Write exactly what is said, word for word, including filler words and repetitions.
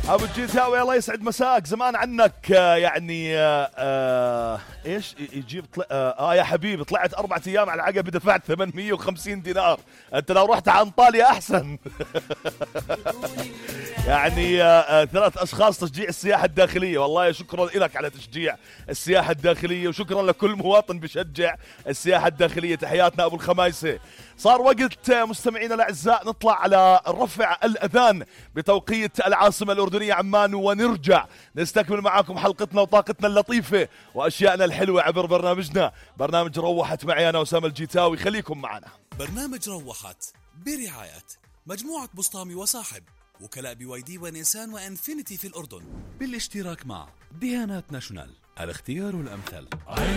ابو الجيتاوي الله يسعد مساك، زمان عنك يعني آه آه ايش يجيب طل... آه, اه يا حبيبي طلعت اربعة ايام على العقبه دفعت ثمانمية وخمسين دينار، انت لو رحت على انطاليا احسن. يعني آه آه ثلاث اشخاص تشجيع السياحه الداخليه، والله شكرا لك على تشجيع السياحه الداخليه، وشكرا لكل مواطن بيشجع السياحه الداخليه. تحياتنا ابو الخمايسه. صار وقت مستمعينا الاعزاء نطلع على رفع الاذان بتوقيت العاصمه الاردنيه عمان، ونرجع نستكمل معاكم حلقتنا وطاقتنا اللطيفه واشيائنا الحلوه عبر برنامجنا برنامج روحت معي انا اسامه الجيتاوي. خليكم معنا. برنامج روحت برعايه مجموعه بسطامي وصاحب، وكلاء بي واي دي ونيسان وانفينيتي في الاردن، بالاشتراك مع ديانات ناشونال، الاختيار الامثل.